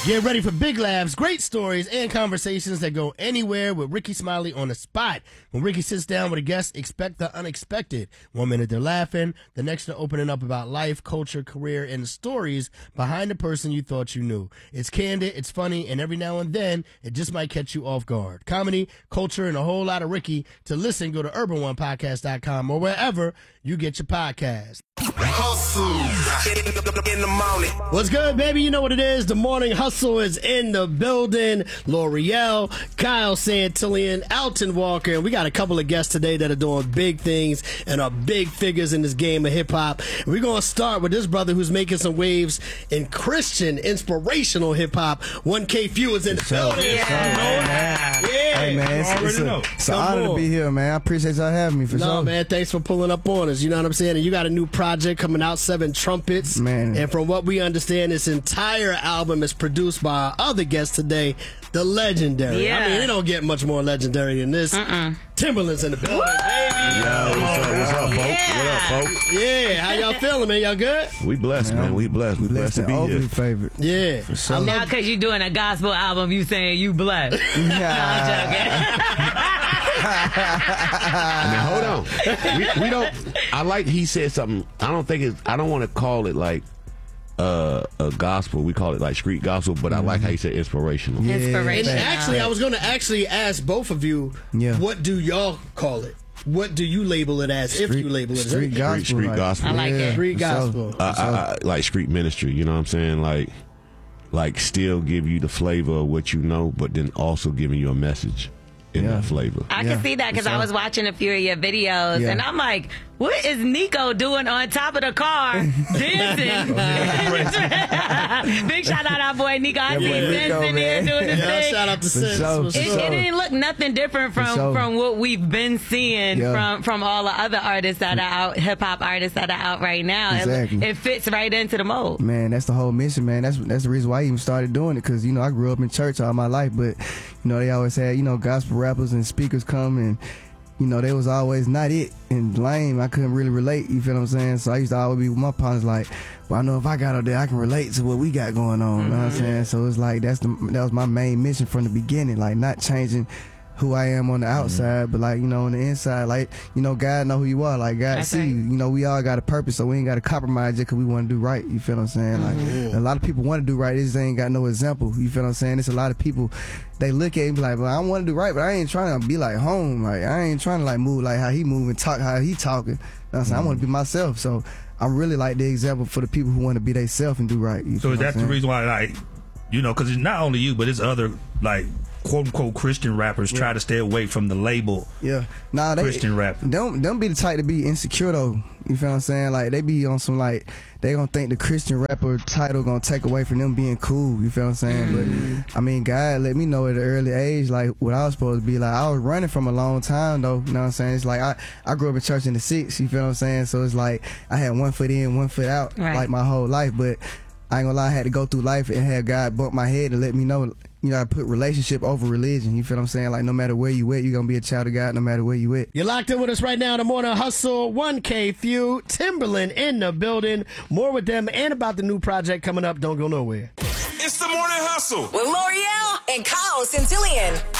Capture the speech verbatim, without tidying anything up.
Get ready for big laughs, great stories, and conversations that go anywhere with Ricky Smiley on the spot. When Ricky sits down with a guest, expect the unexpected. One minute they're laughing, the next they're opening up about life, culture, career, and the stories behind the person you thought you knew. It's candid, it's funny, and every now and then, it just might catch you off guard. Comedy, culture, and a whole lot of Ricky. To listen, go to urban one podcast dot com or wherever you get your podcast. In the morning. What's good, baby? You know what it is. The Morning Hustle is in the building. L'Oreal, Kyle Santillan, Alton Walker, and we got a couple of guests today that are doing big things and are big figures in this game of hip-hop. We're going to start with this brother who's making some waves in Christian, inspirational hip-hop. one K Few is in the building. Yeah. Yeah. Hey, man, it's, it's, a, it's an honor to be here, man. I appreciate y'all having me, for no, sure. No, man, thanks for pulling up on us. You know what I'm saying? And you got a new project coming out, Seven Trumpets. Man. And from what we understand, this entire album is produced by our other guest today, the legendary. Yeah. I mean, it don't get much more legendary than this. Mm-mm. Timberland's in the building, baby. Yo, what's up, what's up, folks? Yeah. What up, folks? Yeah, how y'all feeling, man? Y'all good? We blessed, man. We blessed. We blessed to be overly here. favorite. Yeah. For sure. I Now, love- because you're doing a gospel album, you saying you blessed. Yeah. Now, hold on. We, we don't. I like he said something. I don't think it's. I don't want to call it like uh, a gospel. We call it like street gospel. But I like how he said inspirational. Yeah. And Inspirational. actually, I was going to actually ask both of you, Yeah. what do y'all call it? What do you label it as, if Street- you label it as? street anything? gospel. Street, street like- gospel. I like it. Street for sure. gospel. I, I, I, like street ministry. You know what I'm saying? Like, like still give you the flavor of what you know, but then also giving you a message in Yeah. that flavor. I Yeah, can see that because for I sure. was watching a few of your videos, Yeah. and I'm like, what is Nico doing on top of the car dancing? Big shout out our boy Nico. I Yeah, see boy, Sense Nico, in there man. doing his Yeah, thing. shout out to For Sense. sure, for for It, sure. sure. it didn't look nothing different from, sure. from what we've been seeing Yeah. from, from all the other artists that are out, hip hop artists that are out right now. It- Exactly. It, fits right into the mold. Man, that's the whole mission, man. That's that's the reason why I even started doing it, because, you know, I grew up in church all my life, but, you know, they always had, you know, gospel rappers and speakers come, and, you know, they was always not it and lame. I couldn't really relate, you feel what I'm saying? So I used to always be with my partners like, well, I know if I got up there, I can relate to what we got going on, you know what I'm saying? So it's like, that's the that was my main mission from the beginning, like not changing who I am on the outside, but like, you know, on the inside, like, you know, God know who you are, like God That's see right. you. You know, we all got a purpose, so we ain't got to compromise just because we want to do right. You feel what I'm saying? Like, a lot of people want to do right, they just ain't got no example. You feel what I'm saying? It's a lot of people, they look at it and be like, well, I want to do right, but I ain't trying to be like home. Like, I ain't trying to like move like how he move and talk how he talking. You know what I'm saying? I want to be myself. So I'm really like the example for the people who want to be themselves and do right. You So feel is what that I'm the saying? reason why, like, you know, because it's not only you, but it's other, like, quote unquote Christian rappers try to stay away from the label Yeah. Nah, they Christian rap. Don't don't be the type to be insecure though. You feel what I'm saying? Like they be on some like they gonna think the Christian rapper title gonna take away from them being cool. You feel what I'm saying? Mm-hmm. But I mean, God let me know at an early age like what I was supposed to be. Like I was running from a long time though. You know what I'm saying? It's like I I grew up in church in the six. You feel what I'm saying? So it's like I had one foot in, one foot out, Right. like my whole life. But I ain't gonna lie, I had to go through life and have God bump my head and let me know. You know, I put relationship over religion. You feel what I'm saying? Like, no matter where you at, you're going to be a child of God no matter where you at. You're locked in with us right now in the Morning Hustle. one K Few, Timberland in the building. More with them and about the new project coming up. Don't go nowhere. It's the Morning Hustle. With L'Oreal and Kyle Santillan.